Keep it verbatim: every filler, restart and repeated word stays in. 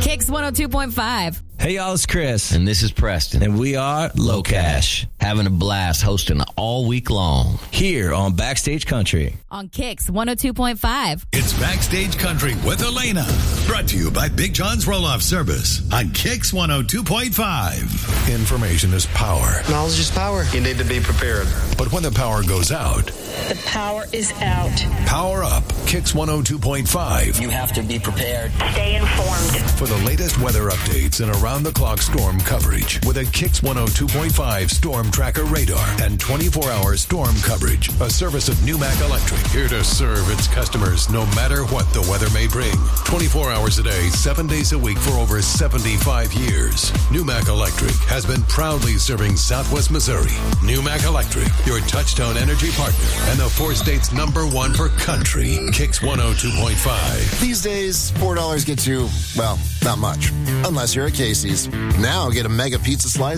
Kicks one oh two point five. Hey, y'all, it's Chris. And this is Preston. And we are Low Cash. Having a blast hosting all week long. Here on Backstage Country. On Kicks one oh two point five. It's Backstage Country with Elena. Brought to you by Big John's Roll-Off Service on Kicks one oh two point five. Information is power. Knowledge is power. You need to be prepared. But when the power goes out... The power is out. Power up. Kicks one oh two point five. You have to be prepared. Stay informed. For the latest weather updates and around-the-clock storm coverage with a Kicks one oh two point five Storm Tracker radar and twenty-four hour storm coverage. A service of Numac Electric, here to serve its customers no matter what the weather may bring. twenty-four hours a day, seven days a week for over seventy-five years. Numac Electric has been proudly serving Southwest Missouri. Numac Electric, your touchstone energy partner and the four states number one for country. Kicks one oh two point five. These days, four dollars gets you, well, not much. Unless you're at Casey's. Now get a mega pizza slice